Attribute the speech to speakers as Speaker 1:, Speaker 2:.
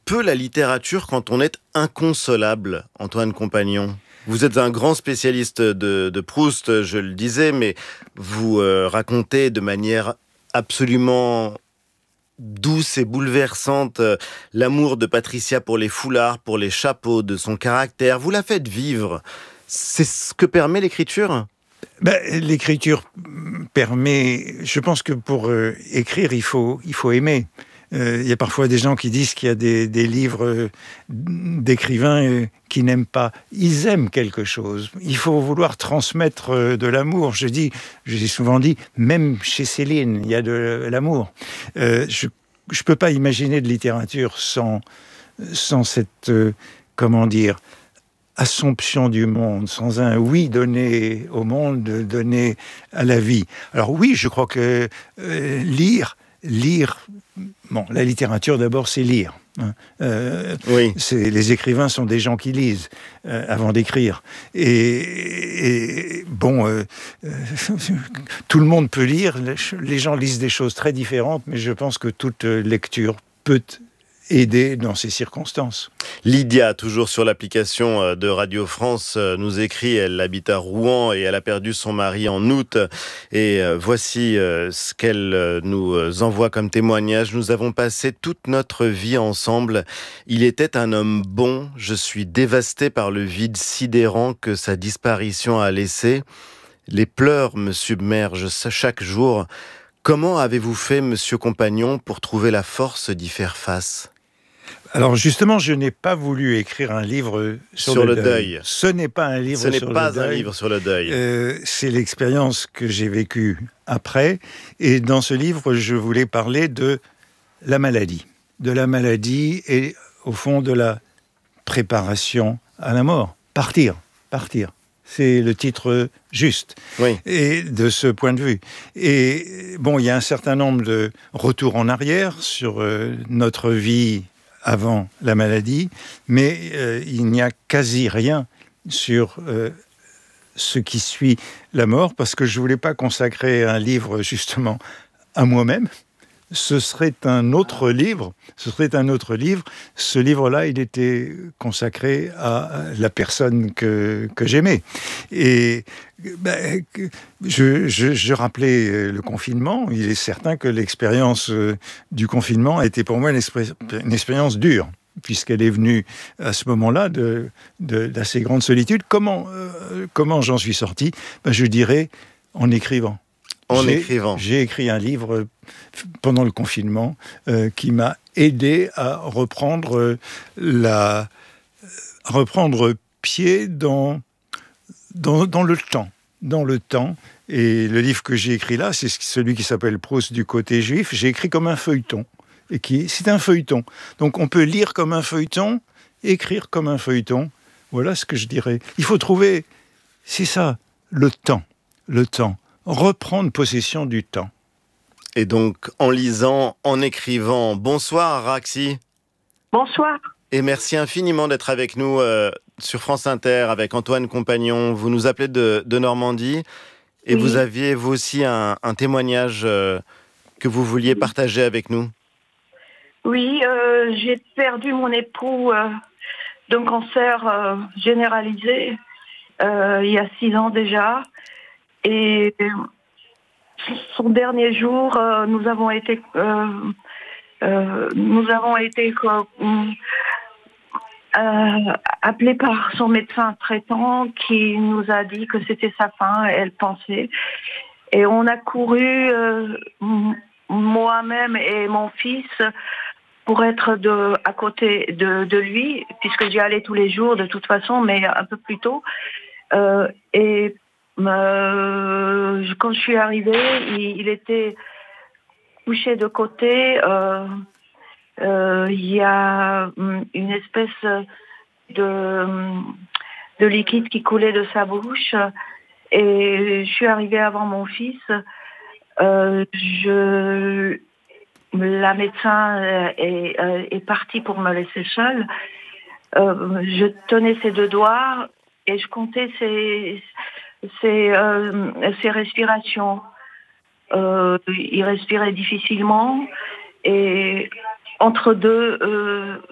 Speaker 1: peut la littérature quand on est inconsolable, Antoine Compagnon? Vous êtes un grand spécialiste de Proust, je le disais, mais vous racontez de manière absolument douce et bouleversante l'amour de Patricia pour les foulards, pour les chapeaux, de son caractère. Vous la faites vivre. C'est ce que permet l'écriture ?
Speaker 2: L'écriture permet... Je pense que pour écrire, il faut aimer. Il y a parfois des gens qui disent qu'il y a des livres d'écrivains qui n'aiment pas. Ils aiment quelque chose. Il faut vouloir transmettre de l'amour. J'ai souvent dit, même chez Céline, il y a de l'amour. Je ne peux pas imaginer de littérature sans cette, assomption du monde, sans un oui donné au monde, donné à la vie. Alors oui, je crois que lire, la littérature d'abord, c'est lire.
Speaker 1: Oui.
Speaker 2: Les écrivains sont des gens qui lisent avant d'écrire. Tout le monde peut lire. Les gens lisent des choses très différentes, mais je pense que toute lecture peut aider dans ces circonstances.
Speaker 1: Lydia, toujours sur l'application de Radio France, nous écrit, elle habite à Rouen et elle a perdu son mari en août. Et voici ce qu'elle nous envoie comme témoignage. Nous avons passé toute notre vie ensemble. Il était un homme bon. Je suis dévastée par le vide sidérant que sa disparition a laissé. Les pleurs me submergent chaque jour. Comment avez-vous fait, monsieur Compagnon, pour trouver la force d'y faire face ?
Speaker 2: Alors justement, je n'ai pas voulu écrire un livre sur le deuil. Ce n'est pas un livre sur le deuil.
Speaker 1: Ce n'est pas un livre sur le deuil.
Speaker 2: C'est l'expérience que j'ai vécue après. Et dans ce livre, je voulais parler de la maladie. De la maladie et au fond de la préparation à la mort. Partir. C'est le titre juste.
Speaker 1: Oui.
Speaker 2: Et de ce point de vue. Et bon, il y a un certain nombre de retours en arrière sur notre vie avant la maladie, mais il n'y a quasi rien sur ce qui suit la mort, parce que je ne voulais pas consacrer un livre justement à moi-même. Ce serait un autre livre. Ce livre-là, il était consacré à la personne que j'aimais. Et je rappelais le confinement. Il est certain que l'expérience du confinement a été pour moi une expérience dure, puisqu'elle est venue à ce moment-là d'assez grande solitude. Comment j'en suis sorti ? Je dirais en écrivant. J'ai écrit un livre pendant le confinement qui m'a aidé à reprendre pied dans le temps. Et le livre que j'ai écrit là, c'est celui qui s'appelle Proust du côté juif. J'ai écrit comme un feuilleton. C'est un feuilleton. Donc on peut lire comme un feuilleton, écrire comme un feuilleton. Voilà ce que je dirais. Il faut trouver, c'est ça, le temps. Reprendre possession du temps.
Speaker 1: Et donc, en lisant, en écrivant. Bonsoir, Raxi.
Speaker 3: Bonsoir.
Speaker 1: Et merci infiniment d'être avec nous sur France Inter, avec Antoine Compagnon. Vous nous appelez de Normandie. Et oui. Vous aviez, vous aussi, un témoignage que vous vouliez partager avec nous.
Speaker 3: Oui, j'ai perdu mon époux d'un cancer généralisé il y a 6 ans déjà. Et son dernier jour, nous avons été appelés par son médecin traitant qui nous a dit que c'était sa fin, elle pensait. Et on a couru, moi-même et mon fils, pour être à côté de lui, puisque j'y allais tous les jours de toute façon, mais un peu plus tôt. Quand je suis arrivée, il était couché de côté. Il y a une espèce de liquide qui coulait de sa bouche. Et je suis arrivée avant mon fils. La médecin est partie pour me laisser seule. Je tenais ses 2 doigts et je comptais ses respirations. Il respirait difficilement et entre deux